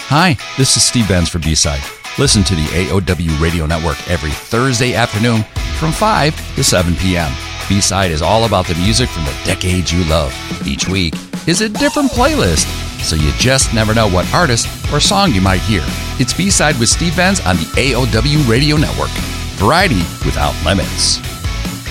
Hi, this is Steve Benz for B-Side. Listen to the AOW Radio Network every Thursday afternoon from 5 to 7 p.m. B-Side is all about the music from the decades you love. Each week is a different playlist, so you just never know what artist or song you might hear. It's B-Side with Steve Benz on the AOW Radio Network. Variety without limits.